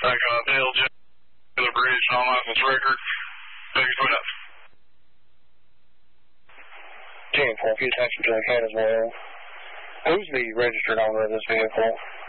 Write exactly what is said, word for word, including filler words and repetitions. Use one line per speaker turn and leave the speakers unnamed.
I got Dale J. The bridge, non-license record. Take your foot up.
ten four, if you attach to the cat as well. Who's the registered owner of this vehicle?